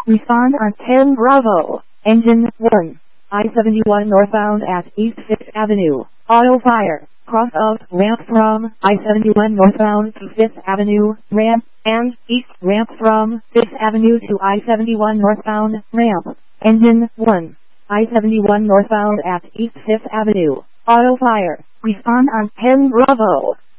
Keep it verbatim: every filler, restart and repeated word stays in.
Respond on ten Bravo. Engine one. I seventy-one northbound at East fifth Avenue. Auto fire. Cross of ramp from I seventy-one northbound to fifth Avenue, ramp, and east ramp from fifth Avenue to I seventy-one northbound, ramp. Engine one. I seventy-one northbound at East fifth Avenue. Auto fire. Respond on ten Bravo.